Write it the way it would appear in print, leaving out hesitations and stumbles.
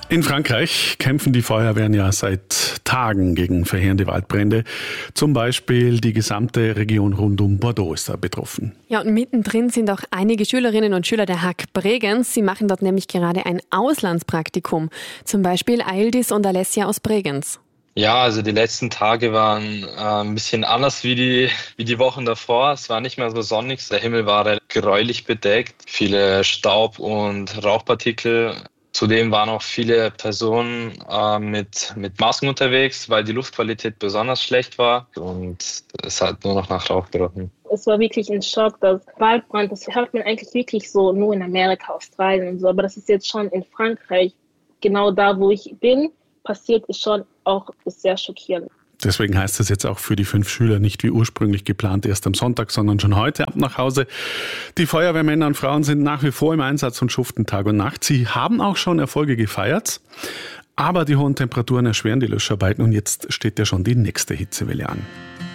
In Frankreich kämpfen die Feuerwehren ja seit Tagen gegen verheerende Waldbrände. Zum Beispiel die gesamte Region rund um Bordeaux ist da betroffen. Ja, und mittendrin sind auch einige Schülerinnen und Schüler der HAK Bregenz. Sie machen dort nämlich gerade ein Auslandspraktikum. Zum Beispiel Aildis und Alessia aus Bregenz. Ja, also die letzten Tage waren ein bisschen anders wie die Wochen davor. Es war nicht mehr so sonnig. Der Himmel war gräulich bedeckt. Viele Staub- und Rauchpartikel. Zudem waren auch viele Personen mit Masken unterwegs, weil die Luftqualität besonders schlecht war und es hat nur noch nach Rauch gerochen. Es war wirklich ein Schock, dass Waldbrand, das hört man eigentlich wirklich so nur in Amerika, Australien und so, aber das ist jetzt schon in Frankreich, genau da, wo ich bin, passiert ist schon auch sehr schockierend. Deswegen heißt es jetzt auch für die 5 Schüler nicht wie ursprünglich geplant erst am Sonntag, sondern schon heute ab nach Hause. Die Feuerwehrmänner und Frauen sind nach wie vor im Einsatz und schuften Tag und Nacht. Sie haben auch schon Erfolge gefeiert, aber die hohen Temperaturen erschweren die Löscharbeiten und jetzt steht ja schon die nächste Hitzewelle an.